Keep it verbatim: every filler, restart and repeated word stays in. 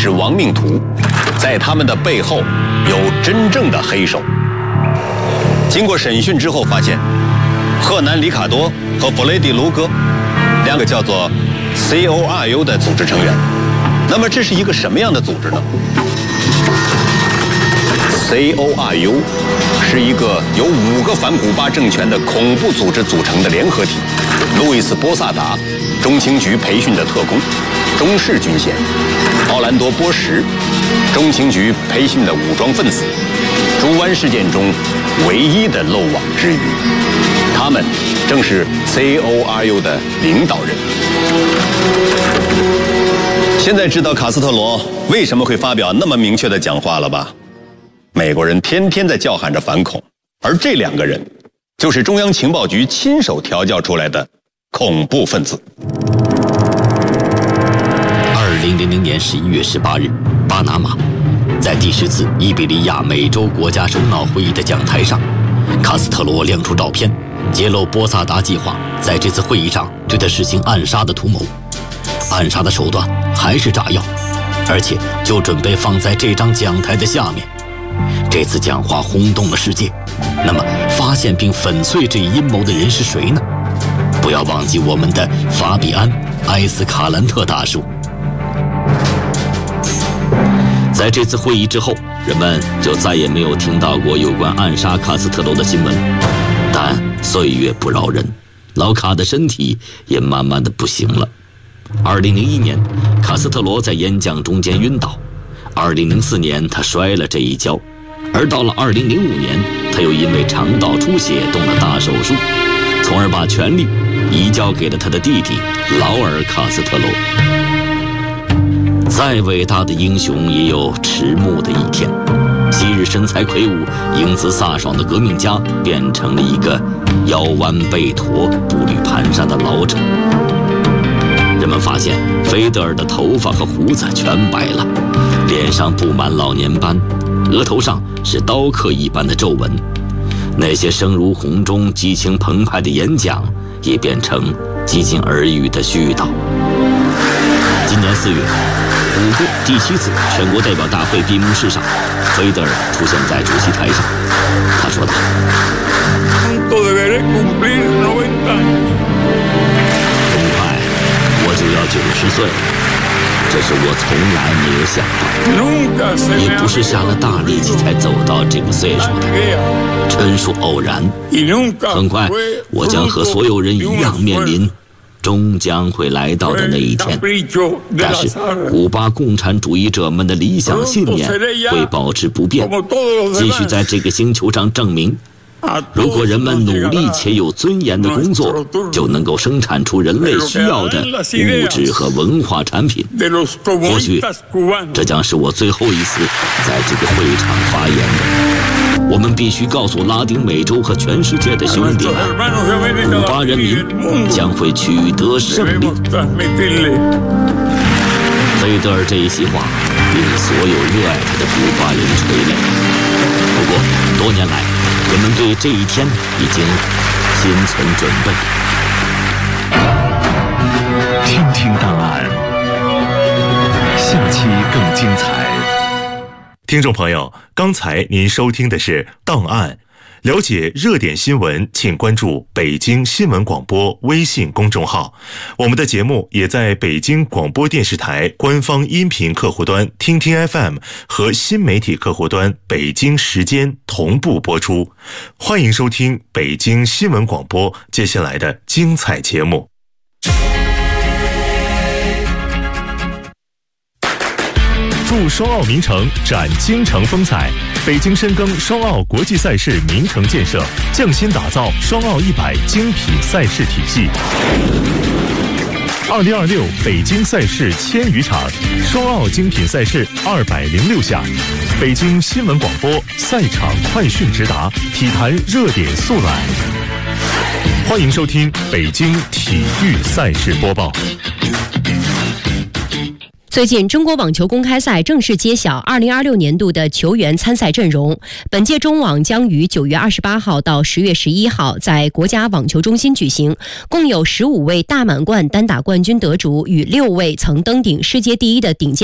是亡命徒，在他们的背后有真正的黑手。经过审讯之后发现，赫南·里卡多和弗雷迪·卢戈两个叫做 C O R U 的组织成员。那么这是一个什么样的组织呢？ C O R U 是一个由五个反古巴政权的恐怖组织组成的联合体。路易斯·波萨达，中情局培训的特工，中式军衔；奥兰多·波什，中情局培训的武装分子，猪湾事件中唯一的漏网之鱼。他们正是 C O R U 的领导人。现在知道卡斯特罗为什么会发表那么明确的讲话了吧？美国人天天在叫喊着反恐，而这两个人就是中央情报局亲手调教出来的恐怖分子。 二零零零年十一月十八日，巴拿马，在第十次伊比利亚美洲国家首脑会议的讲台上，卡斯特罗亮出照片，揭露波萨达计划在这次会议上对他实行暗杀的图谋。暗杀的手段还是炸药，而且就准备放在这张讲台的下面。这次讲话轰动了世界，那么发现并粉碎这一阴谋的人是谁呢？不要忘记我们的法比安·埃斯卡兰特大叔。在这次会议之后，人们就再也没有听到过有关暗杀卡斯特罗的新闻。但岁月不饶人，老卡的身体也慢慢的不行了。二零零一年，卡斯特罗在演讲中间晕倒。二零零四年，他摔了这一跤，而到了二零零五年，他又因为肠道出血动了大手术，从而把权力移交给了他的弟弟劳尔·卡斯特罗。再伟大的英雄也有迟暮的一天。昔日身材魁梧、英姿飒爽的革命家，变成了一个腰弯背驼、步履蹒跚的老者。人们发现菲德尔的头发和胡子全白了，脸上布满老年斑，额头上是刀刻一般的皱纹。那些声如洪钟、激情澎湃的演讲，也变成几近耳语的絮叨。今年四月，五个第七次全国代表大会闭幕式上，菲德尔出现在主席台上。他说道：“很快我就要九十岁了，这是我从来没有想到，也不是下了大力气才走到这个岁数的，纯属偶然。很快，我将和所有人一样面临终将会来到的那一天，但是古巴共产主义者们的理想信念会保持不变，继续在这个星球上证明，如果人们努力且有尊严的工作，就能够生产出人类需要的物质和文化产品。或许这将是我最后一次在这个会场发言的。我们必须告诉拉丁美洲和全世界的兄弟们，古巴人民将会取得胜利。”菲德尔这一席话令所有热爱他的古巴人垂泪。不过多年来，人们对这一天已经心存准备。 听听档案，下期更精彩。听众朋友，刚才您收听的是档案。了解热点新闻，请关注北京新闻广播微信公众号。我们的节目也在北京广播电视台官方音频客户端听听 F M 和新媒体客户端北京时间同步播出。欢迎收听北京新闻广播接下来的精彩节目。祝双奥名城展京城风采，北京深耕双奥国际赛事名城建设，匠心打造双奥一百精品赛事体系。二零二六北京赛事千余场，双奥精品赛事二百零六项。北京新闻广播赛场快讯直达，体坛热点速览。欢迎收听北京体育赛事播报。 最近，中国网球公开赛正式揭晓二零二六年度的球员参赛阵容。本届中网将于九月二十八号到十月十一号在国家网球中心举行，共有十五位大满贯单打冠军得主与六位曾登顶世界第一的顶尖